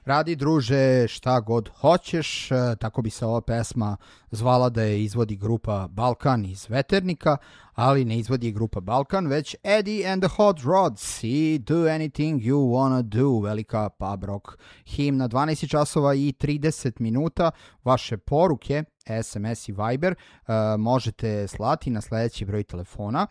Radi, druže, šta god hoćeš, tako bi se ova pesma zvala da je izvodi grupa Balkan iz Veternika, ali ne izvodi grupa Balkan, već Eddie and the Hot Rods i Do Anything You Wanna Do, velika pub rock himna. 12 časova i 30 minuta. Vaše poruke, SMS i Viber, možete slati na sledeći broj telefona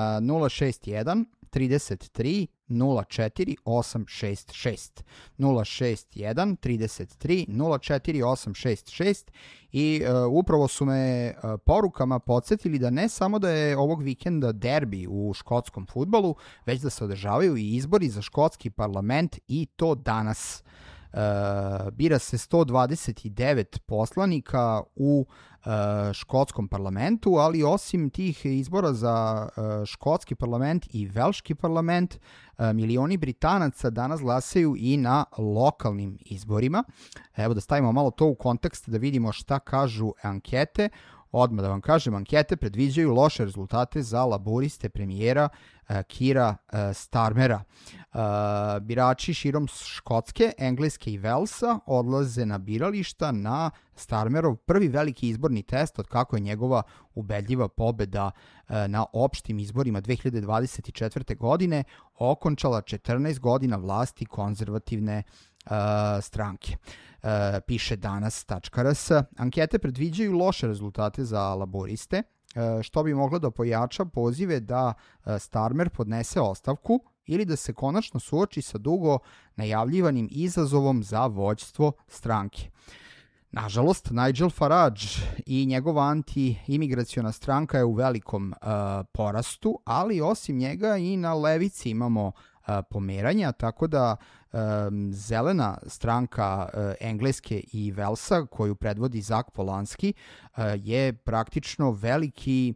061 33 04 866 061 33 04 866 i upravo su me porukama podsjetili da ne samo da je ovog vikenda derbi u škotskom fudbalu, već da se održavaju i izbori za škotski parlament i to danas. Bira se 129 poslanika u škotskom parlamentu, ali osim tih izbora za škotski parlament i velški parlament, milioni Britanaca danas glasaju i na lokalnim izborima. Evo da stavimo malo to u kontekst da vidimo šta kažu ankete. Odmah da vam kažem, ankete predviđaju loše rezultate za laboriste premijera Keira Starmera. Birači širom Škotske, Engleske i Velsa odlaze na birališta na Starmerov prvi veliki izborni test od kako je njegova ubedljiva pobeda na opštim izborima 2024. godine okončala 14 godina vlasti konzervativne stranke. Piše danas.rs. Ankete predviđaju loše rezultate za laboriste, što bi moglo da pojača pozive da Starmer podnese ostavku ili da se konačno suoči sa dugo najavljivanim izazovom za vođstvo stranke. Nažalost, Nigel Farage i njegova anti-imigraciona stranka je u velikom porastu, ali osim njega i na levici imamo pomeranja, tako da zelena stranka Engleske i Velsa, koju predvodi Zak Polanski, je praktično veliki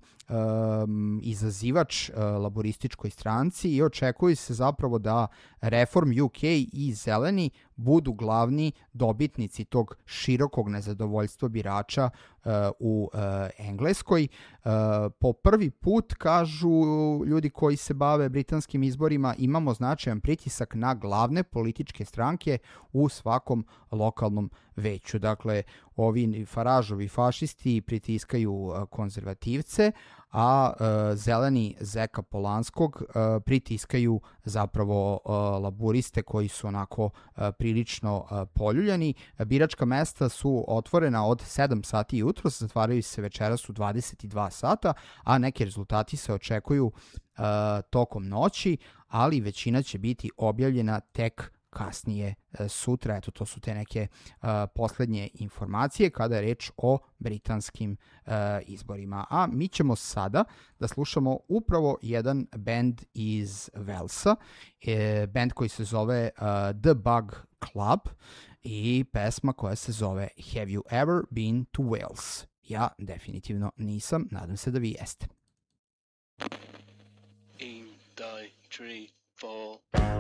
izazivač laborističkoj stranci i očekuje se zapravo da Reform UK i zeleni budu glavni dobitnici tog širokog nezadovoljstva birača u Engleskoj. Po prvi put, kažu ljudi koji se bave britanskim izborima, imamo značajan pritisak na glavne političke stranke u svakom lokalnom veću. Dakle, ovi Faražovi fašisti pritiskaju konzervativce, a zeleni Zeka Polanskog pritiskaju zapravo laboriste koji su onako prilično poljuljani. Biračka mesta su otvorena od 7 sati jutro, zatvaraju se večeras u 22 sata, a neki rezultati se očekuju tokom noći, ali većina će biti objavljena tek kasnije sutra. Eto, to su te neke poslednje informacije kada je reč o britanskim izborima. A mi ćemo sada da slušamo upravo jedan band iz Velsa, band koji se zove The Bug Club i pesma koja se zove Have You Ever Been to Wales? Ja definitivno nisam, nadam se da vi jeste. 1, 2, 3, 4